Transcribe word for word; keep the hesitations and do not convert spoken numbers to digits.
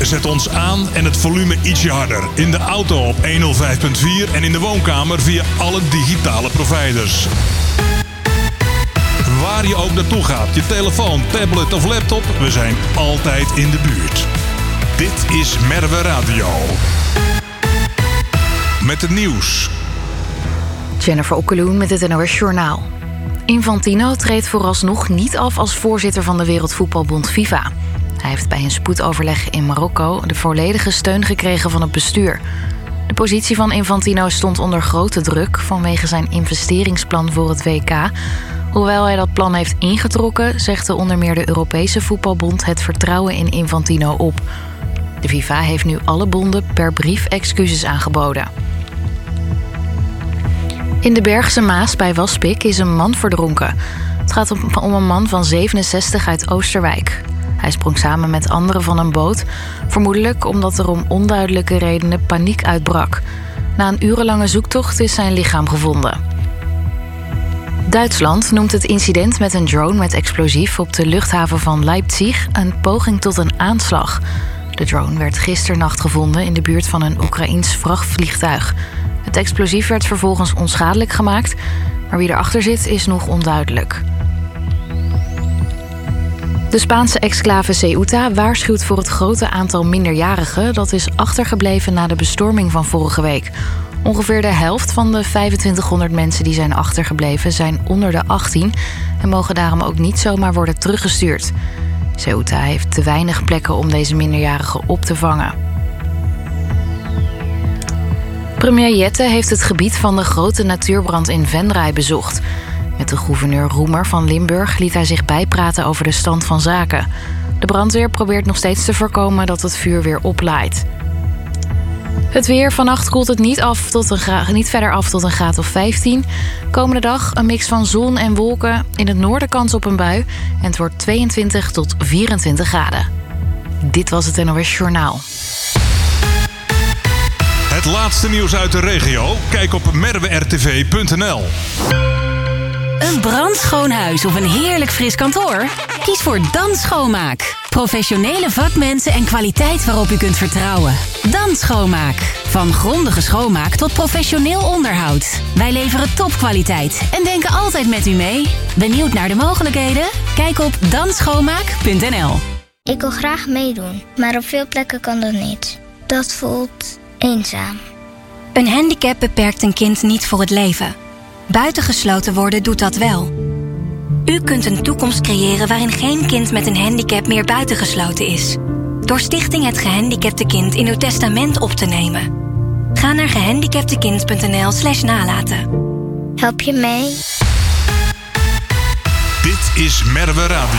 zet ons aan en het volume ietsje harder. In de auto op honderdvijf komma vier en in de woonkamer via alle digitale providers. Waar je ook naartoe gaat, je telefoon, tablet of laptop, we zijn altijd in de buurt. Dit is Merwe Radio. Met het nieuws. Jennifer Okkeloen met het N O S Journaal. Infantino treedt vooralsnog niet af als voorzitter van de Wereldvoetbalbond FIFA. Hij heeft bij een spoedoverleg in Marokko de volledige steun gekregen van het bestuur. De positie van Infantino stond onder grote druk vanwege zijn investeringsplan voor het W K. Hoewel hij dat plan heeft ingetrokken, zegt onder meer de Europese Voetbalbond het vertrouwen in Infantino op. De FIFA heeft nu alle bonden per brief excuses aangeboden. In de Bergse Maas bij Waspik is een man verdronken. Het gaat om een man van zevenenzestig uit Oosterwijk. Hij sprong samen met anderen van een boot, vermoedelijk omdat er om onduidelijke redenen paniek uitbrak. Na een urenlange zoektocht is zijn lichaam gevonden. Duitsland noemt het incident met een drone met explosief op de luchthaven van Leipzig een poging tot een aanslag. De drone werd gisternacht gevonden in de buurt van een Oekraïens vrachtvliegtuig. Het explosief werd vervolgens onschadelijk gemaakt, maar wie erachter zit is nog onduidelijk. De Spaanse exclave Ceuta waarschuwt voor het grote aantal minderjarigen dat is achtergebleven na de bestorming van vorige week. Ongeveer de helft van de vijfentwintighonderd mensen die zijn achtergebleven zijn onder de achttien en mogen daarom ook niet zomaar worden teruggestuurd. Ceuta heeft te weinig plekken om deze minderjarigen op te vangen. Premier Jette heeft het gebied van de grote natuurbrand in Venray bezocht. Met de gouverneur Roemer van Limburg liet hij zich bijpraten over de stand van zaken. De brandweer probeert nog steeds te voorkomen dat het vuur weer oplaait. Het weer. Vannacht koelt het niet, af tot een gra- niet verder af tot een graad of vijftien. Komende dag een mix van zon en wolken. In het noorden kans op een bui. En het wordt tweeëntwintig tot vierentwintig graden. Dit was het N O S Journaal. Het laatste nieuws uit de regio? Kijk op merwe r t v punt n l. Een brandschoon huis of een heerlijk fris kantoor? Kies voor Dan Schoonmaak. Professionele vakmensen en kwaliteit waarop u kunt vertrouwen. Dan Schoonmaak. Van grondige schoonmaak tot professioneel onderhoud. Wij leveren topkwaliteit en denken altijd met u mee. Benieuwd naar de mogelijkheden? Kijk op dan schoonmaak punt n l. Ik wil graag meedoen, maar op veel plekken kan dat niet. Dat voelt eenzaam. Een handicap beperkt een kind niet voor het leven. Buitengesloten worden doet dat wel. U kunt een toekomst creëren waarin geen kind met een handicap meer buitengesloten is. Door Stichting Het Gehandicapte Kind in uw testament op te nemen. Ga naar gehandicaptekind punt n l slash nalaten. Help je mee? Dit is Merwe Radio.